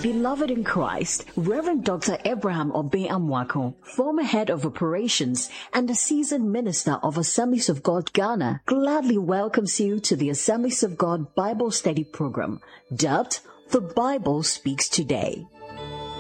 Beloved in Christ, Reverend Dr. Abraham Obey Amwako, former head of operations and a seasoned minister of Assemblies of God Ghana, gladly welcomes you to the Assemblies of God Bible Study Program, dubbed The Bible Speaks Today.